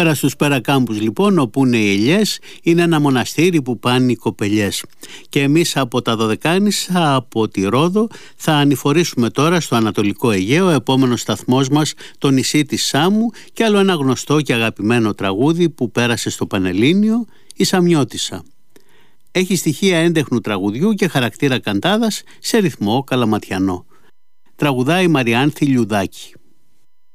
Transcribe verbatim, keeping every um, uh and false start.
Πέρα στους Περακάμπους λοιπόν, όπου είναι οι ελιές, είναι ένα μοναστήρι που πάνε οι κοπελιές. Και εμείς από τα Δωδεκάνησα, από τη Ρόδο, θα ανηφορήσουμε τώρα στο Ανατολικό Αιγαίο, επόμενος σταθμός μας το νησί της Σάμου και άλλο ένα γνωστό και αγαπημένο τραγούδι που πέρασε στο Πανελλήνιο, η Σαμιώτισσα. Έχει στοιχεία έντεχνου τραγουδιού και χαρακτήρα καντάδας σε ρυθμό καλαματιανό. Τραγουδάει η Μαριάνθη Λιουδάκη.